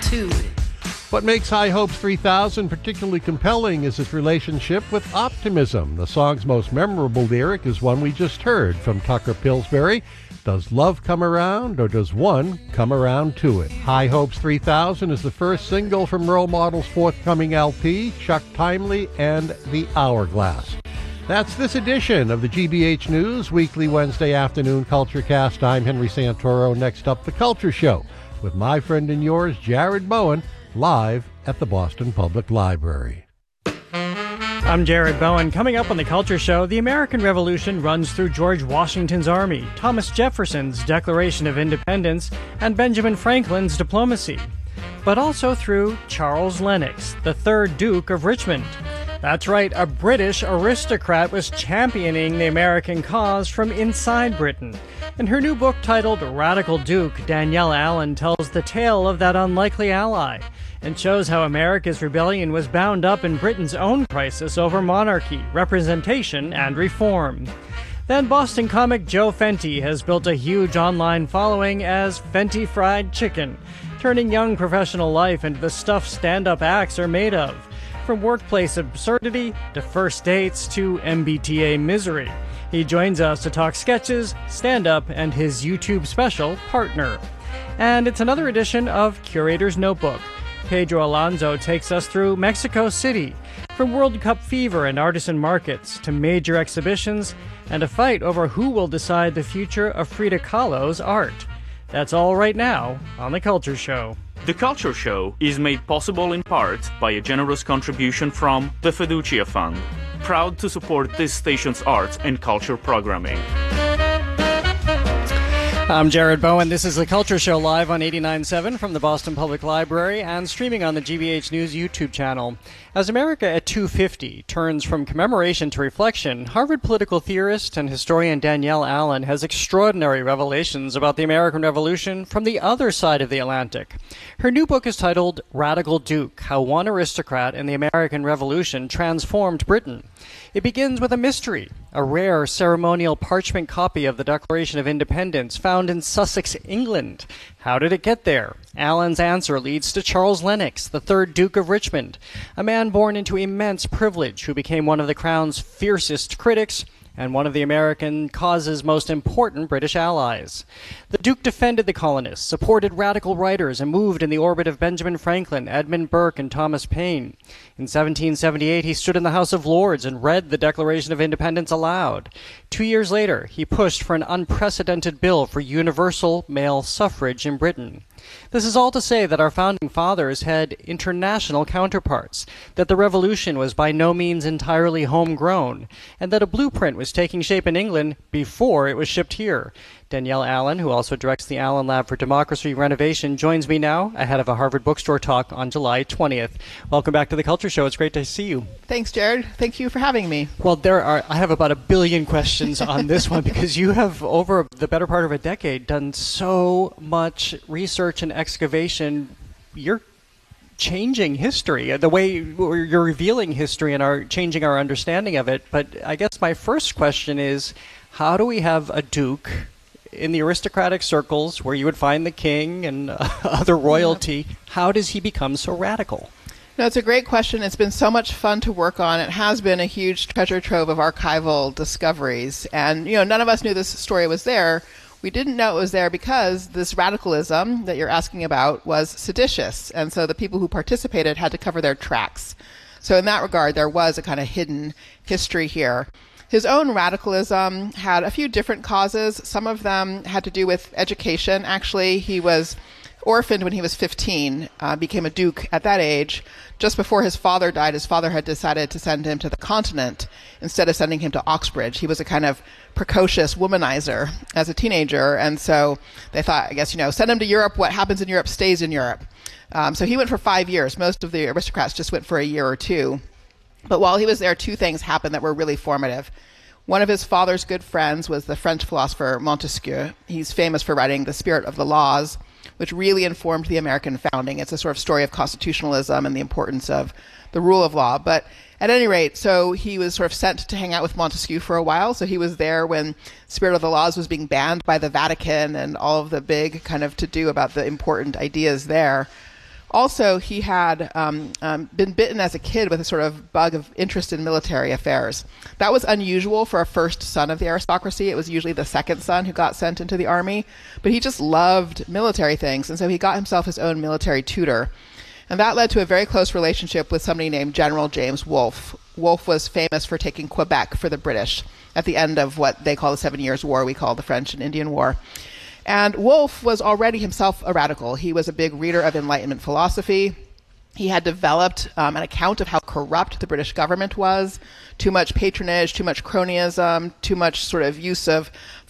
to it. What makes High Hopes 3000 particularly compelling is its relationship with optimism. The song's most memorable lyric is one we just heard from Tucker Pillsbury. Does love come around, or does one come around to it? High Hopes 3000 is the first single from Role Model's forthcoming LP, Chuck Timely and The Hourglass. That's this edition of the GBH News Weekly Wednesday Afternoon Culture Cast. I'm Henry Santoro. Next up, The Culture Show, with my friend and yours, Jared Bowen, live at the Boston Public Library. I'm Jared Bowen. Coming up on The Culture Show, the American Revolution runs through George Washington's army, Thomas Jefferson's Declaration of Independence, and Benjamin Franklin's diplomacy, but also through Charles Lennox, the third Duke of Richmond. That's right, a British aristocrat was championing the American cause from inside Britain. In her new book titled Radical Duke, Danielle Allen tells the tale of that unlikely ally and shows how America's rebellion was bound up in Britain's own crisis over monarchy, representation, and reform. Then Boston comic Joe Fenty has built a huge online following as Fenty Fried Chicken, turning young professional life into the stuff stand-up acts are made of, from workplace absurdity to first dates to MBTA misery. He joins us to talk sketches, stand-up, and his YouTube special, Partner. And it's another edition of Curator's Notebook. Pedro Alonso takes us through Mexico City, from World Cup fever and artisan markets to major exhibitions and a fight over who will decide the future of Frida Kahlo's art. That's all right now on The Culture Show. The Culture Show is made possible in part by a generous contribution from the Fiducia Fund, proud to support this station's arts and culture programming. I'm Jared Bowen. This is The Culture Show live on 89.7 from the Boston Public Library and streaming on the GBH News YouTube channel. As America at 250 turns from commemoration to reflection, Harvard political theorist and historian Danielle Allen has extraordinary revelations about the American Revolution from the other side of the Atlantic. Her new book is titled Radical Duke: How One Aristocrat in the American Revolution Transformed Britain. It begins with a mystery, a rare ceremonial parchment copy of the Declaration of Independence found in Sussex, England. How did it get there? Allen's answer leads to Charles Lennox, the third Duke of Richmond, a man born into immense privilege who became one of the Crown's fiercest critics and one of the American cause's most important British allies. The Duke defended the colonists, supported radical writers, and moved in the orbit of Benjamin Franklin, Edmund Burke, and Thomas Paine. In 1778, he stood in the House of Lords and read the Declaration of Independence aloud. 2 years later, he pushed for an unprecedented bill for universal male suffrage in Britain. This is all to say that our founding fathers had international counterparts, that the revolution was by no means entirely homegrown, and that a blueprint was taking shape in England before it was shipped here. Danielle Allen, who also directs the Allen Lab for Democracy Renovation, joins me now ahead of a Harvard Bookstore talk on July 20th. Welcome back to The Culture Show. It's great to see you. Thanks, Jared. Thank you for having me. Well, I have about 1 billion questions on this one because you have, over the better part of a decade, done so much research and excavation. You're changing history, the way you're revealing history and are changing our understanding of it. But I guess my first question is, how do we have a duke in the aristocratic circles where you would find the king and other royalty? How does he become so radical? No, it's a great question. It's been so much fun to work on. It has been a huge treasure trove of archival discoveries. And, none of us knew this story was there. We didn't know it was there because this radicalism that you're asking about was seditious. And so the people who participated had to cover their tracks. So in that regard, there was a kind of hidden history here. His own radicalism had a few different causes. Some of them had to do with education. Actually, he was orphaned when he was 15, became a duke at that age. Just before his father died, his father had decided to send him to the continent instead of sending him to Oxbridge. He was a kind of precocious womanizer as a teenager, and so they thought, send him to Europe. What happens in Europe stays in Europe. So he went for 5 years. Most of the aristocrats just went for a year or two. But while he was there, two things happened that were really formative. One of his father's good friends was the French philosopher Montesquieu. He's famous for writing The Spirit of the Laws, which really informed the American founding. It's a sort of story of constitutionalism and the importance of the rule of law. But at any rate, so he was sort of sent to hang out with Montesquieu for a while. So he was there when Spirit of the Laws was being banned by the Vatican and all of the big kind of to-do about the important ideas there. Also, he had been bitten as a kid with a sort of bug of interest in military affairs. That was unusual for a first son of the aristocracy. It was usually the second son who got sent into the army. But he just loved military things, and so he got himself his own military tutor. And that led to a very close relationship with somebody named General James Wolfe. Wolfe was famous for taking Quebec for the British at the end of what they call the 7 Years' War, we call the French and Indian War. And Wolfe was already himself a radical. He was a big reader of Enlightenment philosophy. He had developed an account of how corrupt the British government was, too much patronage, too much cronyism, too much sort of use of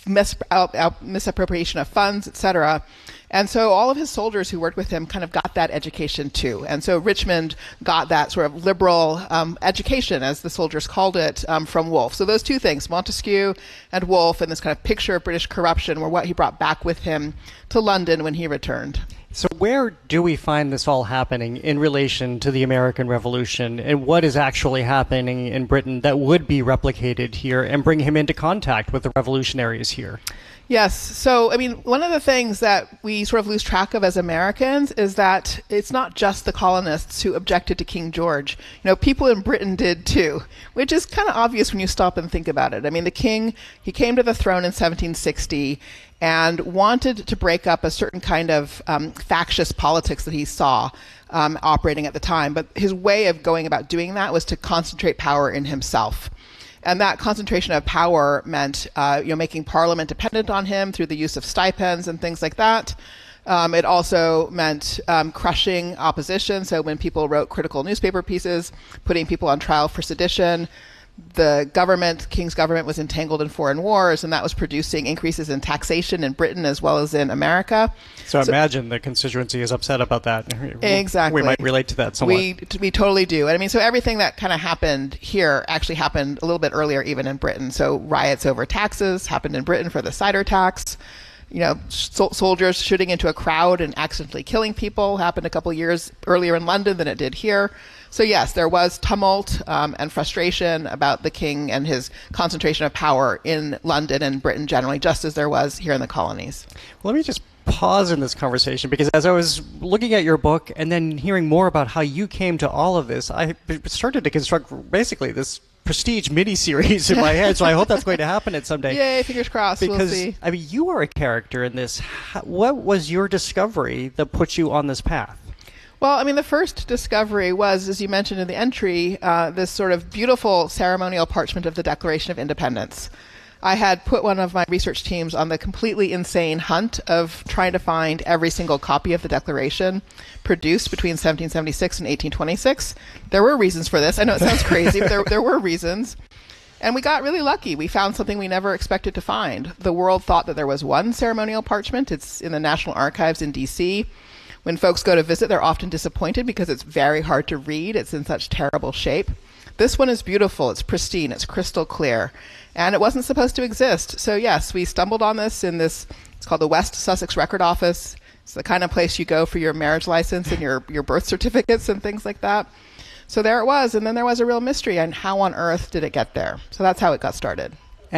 misappropriation of funds, etc. And so all of his soldiers who worked with him kind of got that education too. And so Richmond got that sort of liberal education, as the soldiers called it, from Wolfe. So those two things, Montesquieu and Wolfe, and this kind of picture of British corruption, were what he brought back with him to London when he returned. So where do we find this all happening in relation to the American Revolution, and what is actually happening in Britain that would be replicated here and bring him into contact with the revolutionaries here? Yes. So, I mean, one of the things that we sort of lose track of as Americans is that it's not just the colonists who objected to King George. You know, people in Britain did too, which is kind of obvious when you stop and think about it. I mean, the king, he came to the throne in 1760 and wanted to break up a certain kind of factious politics that he saw operating at the time. But his way of going about doing that was to concentrate power in himself. And that concentration of power meant, making Parliament dependent on him through the use of stipends and things like that. It also meant crushing opposition. So when people wrote critical newspaper pieces, putting people on trial for sedition, the government, King's government, was entangled in foreign wars, and that was producing increases in taxation in Britain as well as in America. So imagine the constituency is upset about that. Exactly. We might relate to that somewhat. We totally do. And I mean, so everything that kind of happened here actually happened a little bit earlier, even in Britain. So riots over taxes happened in Britain for the cider tax. You know, soldiers shooting into a crowd and accidentally killing people happened a couple years earlier in London than it did here. So yes, there was tumult and frustration about the king and his concentration of power in London and Britain generally, just as there was here in the colonies. Let me just pause in this conversation, because as I was looking at your book and then hearing more about how you came to all of this, I started to construct basically this prestige mini-series in my head, so I hope that's going to happen at some day. Yay, fingers crossed. Because, we'll see. I mean, you are a character in this. What was your discovery that put you on this path? Well, I mean, the first discovery was, as you mentioned in the entry, this sort of beautiful ceremonial parchment of the Declaration of Independence. I had put one of my research teams on the completely insane hunt of trying to find every single copy of the Declaration produced between 1776 and 1826. There were reasons for this. I know it sounds crazy, but there were reasons. And we got really lucky. We found something we never expected to find. The world thought that there was one ceremonial parchment. It's in the National Archives in D.C. When folks go to visit, they're often disappointed because it's very hard to read. It's in such terrible shape. This one is beautiful. It's pristine. It's crystal clear. And it wasn't supposed to exist. So yes, we stumbled on this in this, it's called the West Sussex Record Office. It's the kind of place you go for your marriage license and your birth certificates and things like that. So there it was. And then there was a real mystery on how on earth did it get there. So that's how it got started.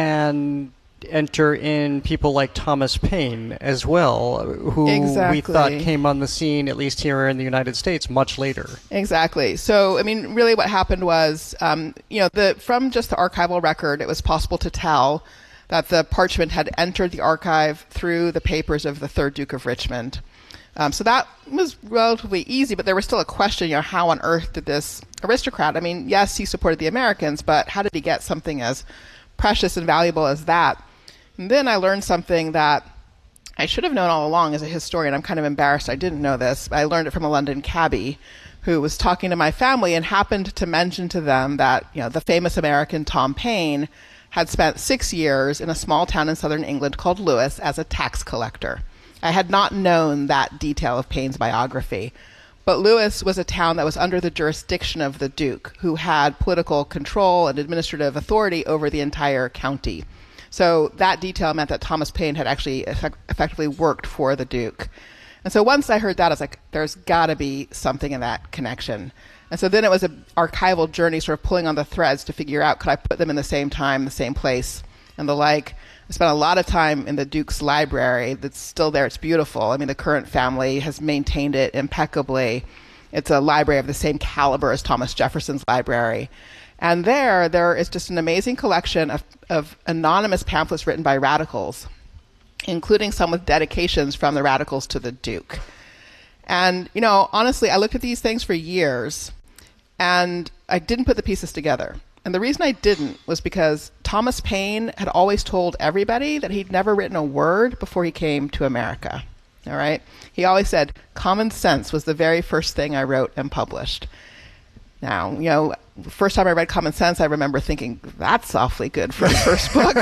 And enter in people like Thomas Paine as well, who Exactly. we thought came on the scene, at least here in the United States, much later. Exactly. So, I mean, really what happened was, from just the archival record, it was possible to tell that the parchment had entered the archive through the papers of the 3rd Duke of Richmond. So that was relatively easy, but there was still a question, how on earth did this aristocrat, I mean, yes, he supported the Americans, but how did he get something as precious and valuable as that? And then I learned something that I should have known all along as a historian. I'm kind of embarrassed I didn't know this. I learned it from a London cabbie who was talking to my family and happened to mention to them that, the famous American Tom Paine had spent 6 years in a small town in southern England called Lewes as a tax collector. I had not known that detail of Paine's biography. But Lewes was a town that was under the jurisdiction of the Duke, who had political control and administrative authority over the entire county. So that detail meant that Thomas Paine had actually effectively worked for the Duke. And so once I heard that, I was like, there's got to be something in that connection. And so then it was an archival journey, sort of pulling on the threads to figure out, could I put them in the same time, the same place, and the like. I spent a lot of time in the Duke's library that's still there. It's beautiful. I mean, the current family has maintained it impeccably. It's a library of the same caliber as Thomas Jefferson's library. And there is just an amazing collection of anonymous pamphlets written by radicals, including some with dedications from the radicals to the Duke. And, honestly, I looked at these things for years, and I didn't put the pieces together. And the reason I didn't was because Thomas Paine had always told everybody that he'd never written a word before he came to America. All right? He always said, common sense was the very first thing I wrote and published. Now, the first time I read Common Sense, I remember thinking, that's awfully good for the first book.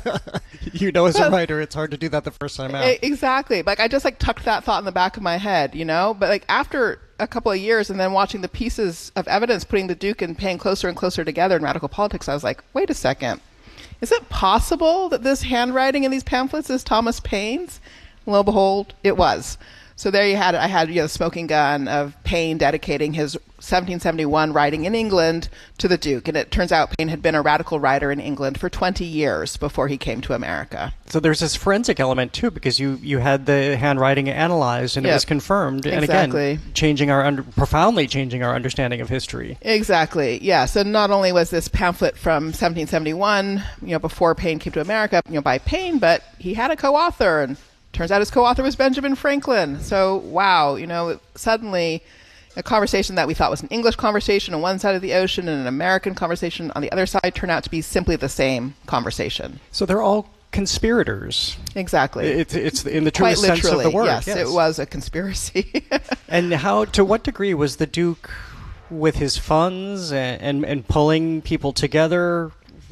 As a writer, it's hard to do that the first time out. Exactly. I just tucked that thought in the back of my head, But after a couple of years and then watching the pieces of evidence putting the Duke and Paine closer and closer together in radical politics, I was like, wait a second. Is it possible that this handwriting in these pamphlets is Thomas Paine's? Lo and behold, it was. So there you had it. I had the smoking gun of Paine dedicating his 1771 writing in England to the Duke. And it turns out Paine had been a radical writer in England for 20 years before he came to America. So there's this forensic element, too, because you had the handwriting analyzed and it was confirmed. Exactly. And again, profoundly changing our understanding of history. Exactly. Yeah. So not only was this pamphlet from 1771, before Paine came to America, by Paine, but he had a co-author, and turns out his co-author was Benjamin Franklin. So, wow, suddenly a conversation that we thought was an English conversation on one side of the ocean and an American conversation on the other side turned out to be simply the same conversation. So they're all conspirators. Exactly. It's in the truest sense of the word. Yes, it was a conspiracy. And to what degree was the Duke, with his funds and pulling people together,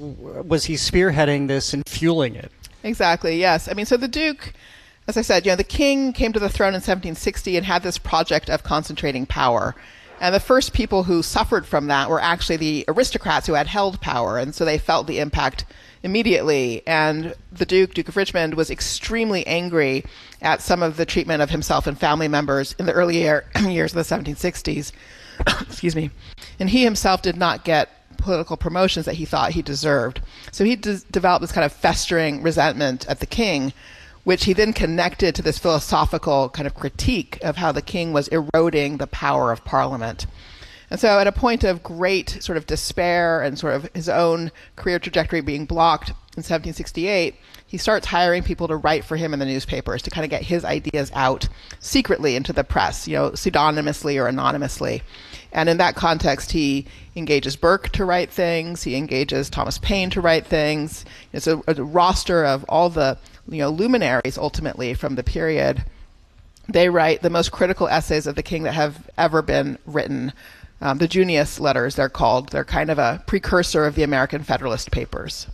was he spearheading this and fueling it? Exactly, yes. I mean, so the Duke, as I said, the king came to the throne in 1760 and had this project of concentrating power. And the first people who suffered from that were actually the aristocrats who had held power. And so they felt the impact immediately. And the Duke of Richmond, was extremely angry at some of the treatment of himself and family members in the early years of the 1760s. Excuse me. And he himself did not get political promotions that he thought he deserved. So he developed this kind of festering resentment at the king, which he then connected to this philosophical kind of critique of how the king was eroding the power of Parliament. And so at a point of great sort of despair and sort of his own career trajectory being blocked in 1768, he starts hiring people to write for him in the newspapers to kind of get his ideas out secretly into the press, pseudonymously or anonymously. And in that context, he engages Burke to write things. He engages Thomas Paine to write things. It's a roster of all the luminaries ultimately from the period. They write the most critical essays of the king that have ever been written. The Junius letters, they're called. They're kind of a precursor of the American Federalist Papers.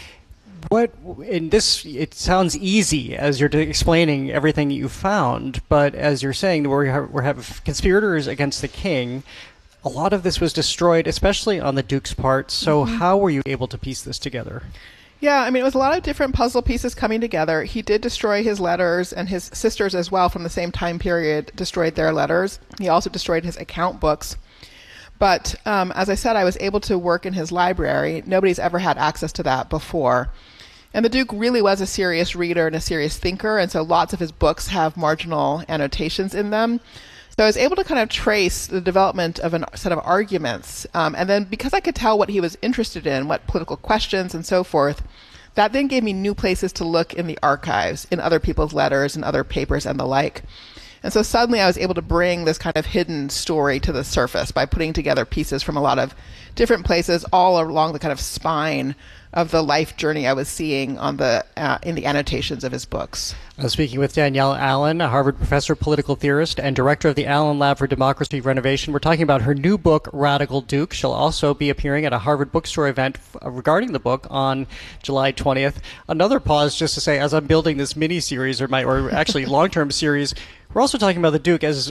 It sounds easy as you're explaining everything you found, but as you're saying, we have conspirators against the king. A lot of this was destroyed, especially on the Duke's part. So how were you able to piece this together? Yeah, I mean, it was a lot of different puzzle pieces coming together. He did destroy his letters, and his sisters as well from the same time period destroyed their letters. He also destroyed his account books. But as I said, I was able to work in his library. Nobody's ever had access to that before. And the Duke really was a serious reader and a serious thinker, and so lots of his books have marginal annotations in them. So I was able to kind of trace the development of a set of arguments. And then because I could tell what he was interested in, what political questions and so forth, that then gave me new places to look in the archives, in other people's letters and other papers and the like. And so suddenly I was able to bring this kind of hidden story to the surface by putting together pieces from a lot of different places all along the kind of spine of the life journey I was seeing on in the annotations of his books. I'm speaking with Danielle Allen, a Harvard professor, political theorist, and director of the Allen Lab for Democracy Renovation. We're talking about her new book, Radical Duke. She'll also be appearing at a Harvard bookstore event regarding the book on July 20th. Another pause just to say, as I'm building this mini-series, or actually long-term series, we're also talking about the Duke as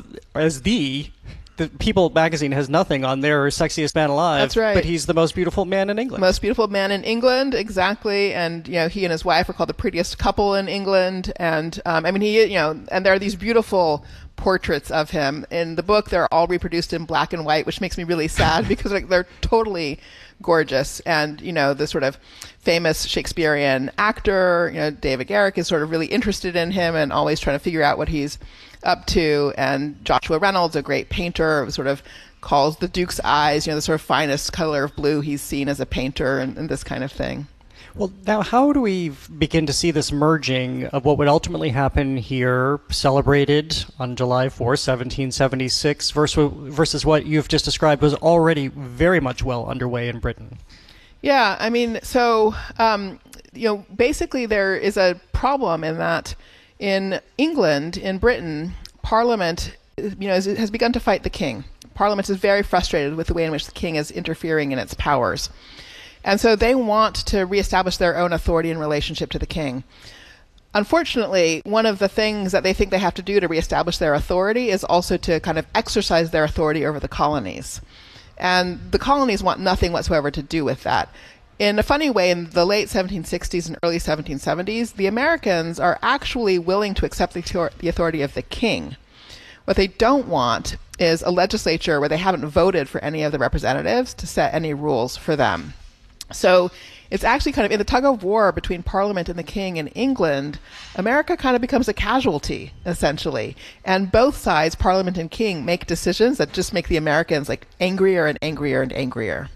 the People magazine has nothing on their sexiest man alive. That's right. But he's the most beautiful man in England. Most beautiful man in England, exactly. And he and his wife are called the prettiest couple in England. And and there are these beautiful portraits of him. In the book, they're all reproduced in black and white, which makes me really sad because they're totally gorgeous. And, the sort of famous Shakespearean actor, David Garrick, is sort of really interested in him and always trying to figure out what he's up to. And Joshua Reynolds, a great painter, sort of calls the Duke's eyes, the sort of finest color of blue he's seen as a painter and this kind of thing. Well, now how do we begin to see this merging of what would ultimately happen here, celebrated on July 4th, 1776, versus what you've just described was already very much well underway in Britain? Yeah, I mean, so, basically there is a problem in that in England, in Britain, Parliament, has begun to fight the king. Parliament is very frustrated with the way in which the king is interfering in its powers. And so they want to reestablish their own authority in relationship to the king. Unfortunately, one of the things that they think they have to do to reestablish their authority is also to kind of exercise their authority over the colonies. And the colonies want nothing whatsoever to do with that. In a funny way, in the late 1760s and early 1770s, the Americans are actually willing to accept the authority of the king. What they don't want is a legislature where they haven't voted for any of the representatives to set any rules for them. So it's actually kind of in the tug of war between Parliament and the king in England, America kind of becomes a casualty, essentially. And both sides, Parliament and king, make decisions that just make the Americans angrier and angrier and angrier.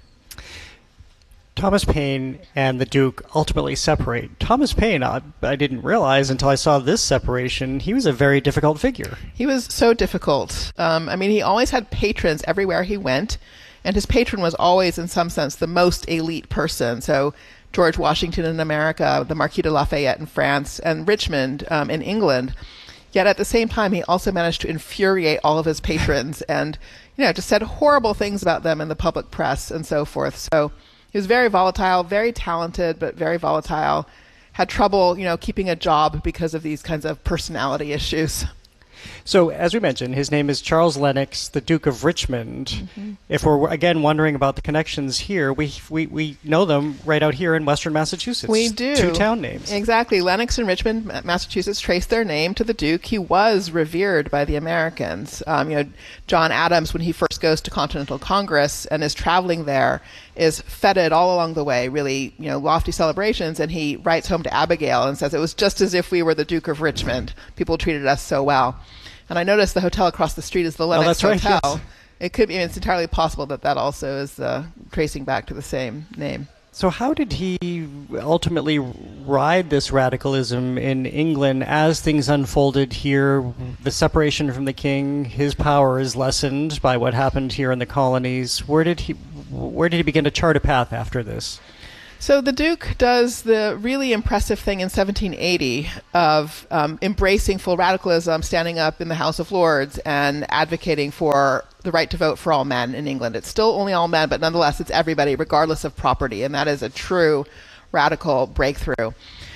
Thomas Paine and the Duke ultimately separate. Thomas Paine, I didn't realize until I saw this separation, he was a very difficult figure. He was so difficult. He always had patrons everywhere he went. And his patron was always, in some sense, the most elite person. So George Washington in America, the Marquis de Lafayette in France, and Richmond in England. Yet at the same time, he also managed to infuriate all of his patrons and, just said horrible things about them in the public press and so forth. So he was very volatile, very talented, but very volatile. Had trouble, keeping a job because of these kinds of personality issues. So, as we mentioned, his name is Charles Lennox, the Duke of Richmond. Mm-hmm. If we're, again, wondering about the connections here, we know them right out here in western Massachusetts. We do. Two town names. Exactly. Lennox and Richmond, Massachusetts, trace their name to the Duke. He was revered by the Americans. John Adams, when he first goes to Continental Congress and is traveling there, is feted all along the way, really, lofty celebrations, and he writes home to Abigail and says, it was just as if we were the Duke of Richmond. People treated us so well. And I noticed the hotel across the street is the Lennox Hotel. Right, yes. It could be, it's entirely possible that also is tracing back to the same name. So how did he ultimately ride this radicalism in England as things unfolded here? The separation from the king, his power is lessened by what happened here in the colonies. Where did he begin to chart a path after this? So the Duke does the really impressive thing in 1780 of embracing full radicalism, standing up in the House of Lords and advocating for the right to vote for all men in England. It's still only all men, but nonetheless it's everybody, regardless of property, and that is a true radical breakthrough.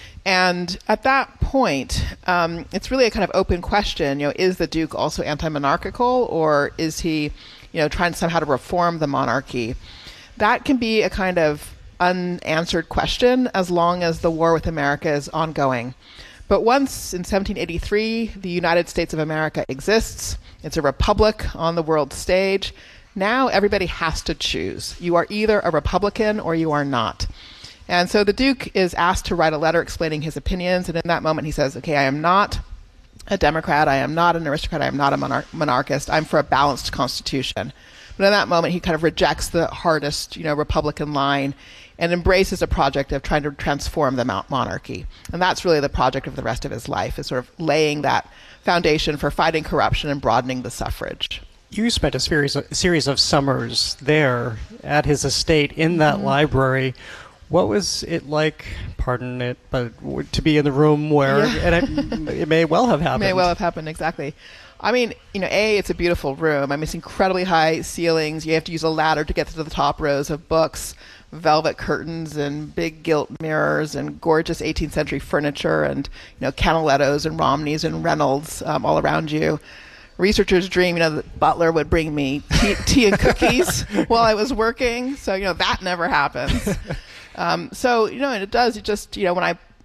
And at that point, it's really a kind of open question, is the Duke also anti-monarchical, or is he, trying somehow to reform the monarchy? That can be a kind of unanswered question as long as the war with America is ongoing. But once in 1783, the United States of America exists, it's a republic on the world stage, now everybody has to choose. You are either a Republican or you are not. And so the Duke is asked to write a letter explaining his opinions, and in that moment he says, okay, I am not a Democrat, I am not an aristocrat, I am not a monarchist, I'm for a balanced constitution. But in that moment he kind of rejects the hardest, Republican line and embraces a project of trying to transform the monarchy. And that's really the project of the rest of his life, is sort of laying that foundation for fighting corruption and broadening the suffrage. You spent a series of summers there at his estate in that library. What was it like, pardon it, but to be in the room where, and it may well have happened. It may well have happened, exactly. I mean, it's a beautiful room. It's incredibly high ceilings. You have to use a ladder to get to the top rows of books, velvet curtains and big gilt mirrors and gorgeous 18th century furniture and, Canalettos and Romneys and Reynolds all around you. Researchers dream, that Butler would bring me tea and cookies while I was working. So, that never happens. And it does. You just, when I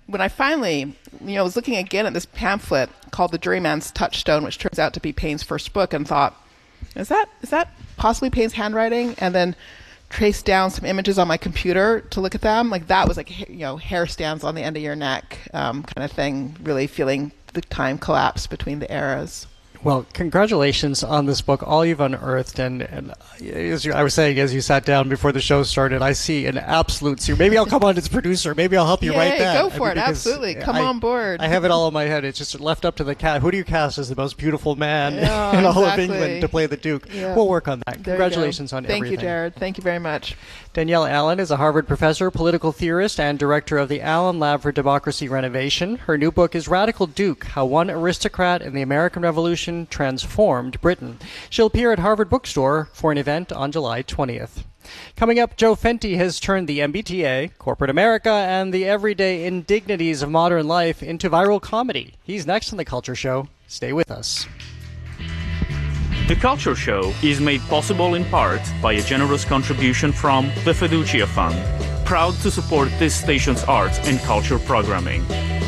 when I finally, was looking again at this pamphlet called The Juryman's Touchstone, which turns out to be Paine's first book, and thought, is that possibly Paine's handwriting? And then traced down some images on my computer to look at them. Like that was like, hair stands on the end of your neck kind of thing, really feeling the time collapse between the eras. Well, congratulations on this book, all you've unearthed. And as I was saying, as you sat down before the show started, I see an absolute... Maybe I'll come on as producer. Maybe I'll help you write that. Go for it. Absolutely. Come on board. I have it all in my head. It's just left up to the cast. Who do you cast as the most beautiful man in all of England to play the Duke? Yeah. We'll work on that. Congratulations on everything. Thank you, Jared. Thank you very much. Danielle Allen is a Harvard professor, political theorist, and director of the Allen Lab for Democracy Renovation. Her new book is Radical Duke, How One Aristocrat in the American Revolution Transformed Britain. She'll appear at Harvard Bookstore for an event on July 20th. Coming up, Joe Fenty has turned the MBTA, corporate America, and the everyday indignities of modern life into viral comedy. He's next on The Culture Show. Stay with us. The Culture Show is made possible in part by a generous contribution from the Fiducia Fund, proud to support this station's arts and culture programming.